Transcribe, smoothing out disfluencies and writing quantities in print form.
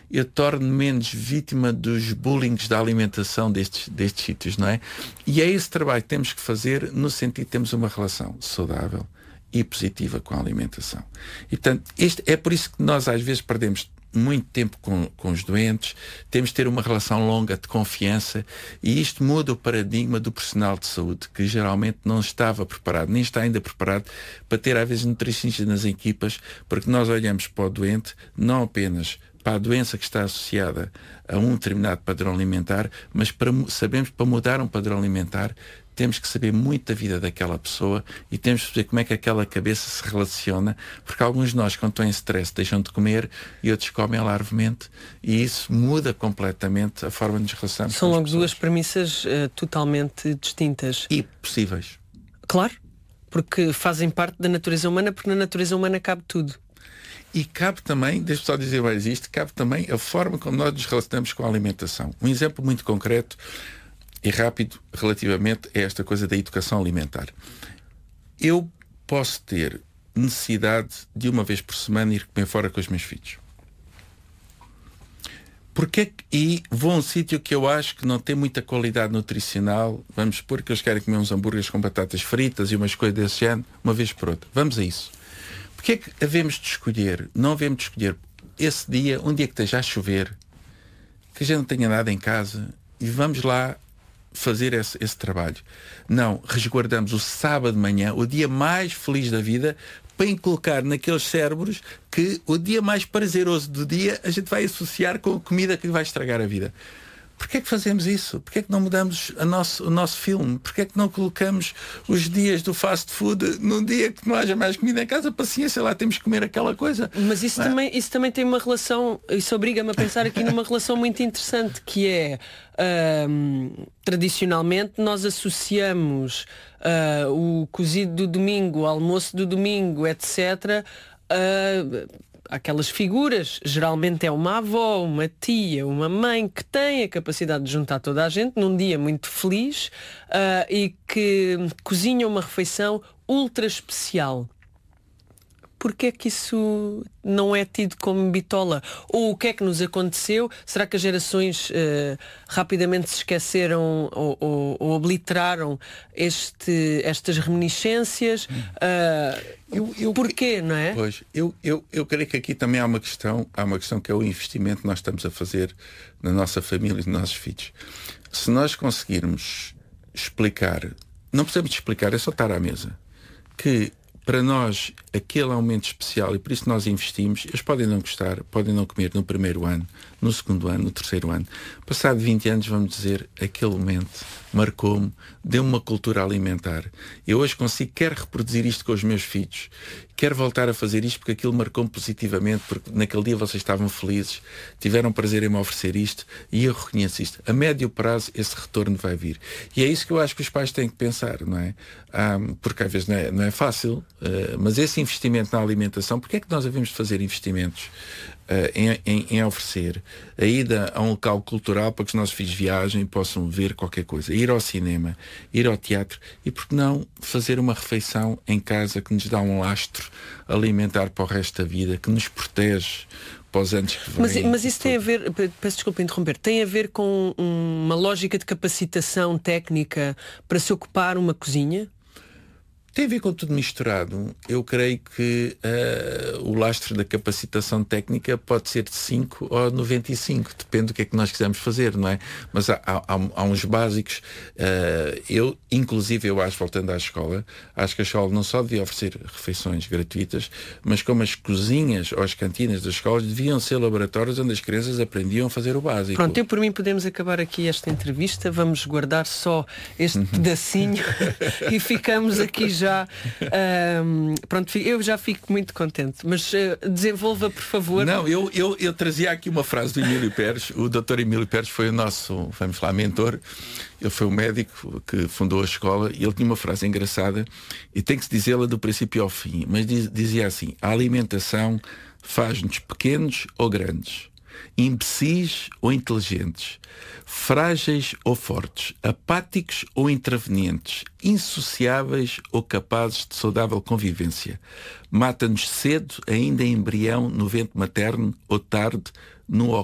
eu torno menos vítima dos bullings da alimentação destes sítios, não é? E é esse trabalho que temos que fazer no sentido de termos uma relação saudável e positiva com a alimentação. E, portanto, é por isso que nós às vezes perdemos muito tempo com os doentes, temos de ter uma relação longa de confiança, e isto muda o paradigma do profissional de saúde, que geralmente não estava preparado, nem está ainda preparado para ter às vezes nutricionistas nas equipas, porque nós olhamos para o doente não apenas para a doença que está associada a um determinado padrão alimentar, mas sabemos que para mudar um padrão alimentar temos que saber muito da vida daquela pessoa e temos que saber como é que aquela cabeça se relaciona, porque alguns de nós, quando estão em stress, deixam de comer e outros comem larvemente, e isso muda completamente a forma de nos relacionarmos. São logo duas premissas totalmente distintas. E possíveis. Claro, porque fazem parte da natureza humana, porque na natureza humana cabe tudo. E cabe também, deixa-me só dizer mais isto, cabe também a forma como nós nos relacionamos com a alimentação. Um exemplo muito concreto e rápido relativamente a esta coisa da educação alimentar. Eu posso ter necessidade de uma vez por semana ir comer fora com os meus filhos. E vou a um sítio que eu acho que não tem muita qualidade nutricional, vamos supor que eles querem comer uns hambúrgueres com batatas fritas e umas coisas desse género, uma vez por outra. Vamos a isso. Porque é que havemos de escolher, não havemos de escolher esse dia, um dia que esteja a chover, que a gente não tenha nada em casa, e vamos lá fazer esse trabalho. Não, resguardamos o sábado de manhã, o dia mais feliz da vida, para inculcar naqueles cérebros que o dia mais prazeroso do dia a gente vai associar com a comida que vai estragar a vida. Porquê é que fazemos isso? Porquê é que não mudamos o nosso filme? Porquê é que não colocamos os dias do fast food num dia que não haja mais comida em casa? Paciência, lá temos que comer aquela coisa. Mas isso também tem uma relação, isso obriga-me a pensar aqui numa relação muito interessante, que é, tradicionalmente nós associamos o cozido do domingo, o almoço do domingo, etc., aquelas figuras, geralmente é uma avó, uma tia, uma mãe que tem a capacidade de juntar toda a gente num dia muito feliz e que cozinha uma refeição ultra especial. Porquê é que isso não é tido como bitola? Ou o que é que nos aconteceu? Será que as gerações rapidamente se esqueceram ou obliteraram estas reminiscências? Porquê, não é? Pois, eu creio que aqui também há uma questão que é o investimento que nós estamos a fazer na nossa família e nos nossos filhos. Se nós conseguirmos explicar, não precisamos de explicar, é só estar à mesa, que para nós aquele é um momento especial e por isso nós investimos. Eles podem não gostar, podem não comer no primeiro ano, no segundo ano, no terceiro ano. Passado 20 anos vamos dizer, aquele momento marcou-me, deu-me uma cultura alimentar. Eu hoje consigo, quero reproduzir isto com os meus filhos, quero voltar a fazer isto porque aquilo marcou-me positivamente, porque naquele dia vocês estavam felizes, tiveram prazer em me oferecer isto e eu reconheço isto. A médio prazo esse retorno vai vir. E é isso que eu acho que os pais têm que pensar, não é? Porque às vezes não é fácil, mas esse investimento na alimentação, porque é que nós devemos fazer investimentos em oferecer a ida a um local cultural para que os nossos filhos viajem e possam ver qualquer coisa, ir ao cinema, ir ao teatro, e por que não fazer uma refeição em casa que nos dá um lastro alimentar para o resto da vida, que nos protege para os anos que vêm. Mas isso tem a ver, peço desculpa interromper, tem a ver com uma lógica de capacitação técnica para se ocupar uma cozinha? Tem a ver com tudo misturado. Eu creio que o lastro da capacitação técnica pode ser de 5 ou 95, depende do que é que nós quisermos fazer, não é? Mas há uns básicos. Eu acho, voltando à escola, acho que a escola não só devia oferecer refeições gratuitas, mas como as cozinhas ou as cantinas das escolas deviam ser laboratórios onde as crianças aprendiam a fazer o básico. Pronto, por mim podemos acabar aqui esta entrevista, vamos guardar só este pedacinho e ficamos aqui já. Pronto, eu já fico muito contente, mas desenvolva, por favor. Não, eu trazia aqui uma frase do Emílio Pérez. O Dr. Emílio Pérez foi o nosso, vamos lá, mentor. Ele foi o médico que fundou a escola e ele tinha uma frase engraçada e tem que se dizê-la do princípio ao fim, mas dizia assim: a alimentação faz-nos pequenos ou grandes, imbecis ou inteligentes, frágeis ou fortes, apáticos ou intervenientes, insociáveis ou capazes de saudável convivência. Mata-nos cedo, ainda em embrião, no ventre materno, ou tarde, no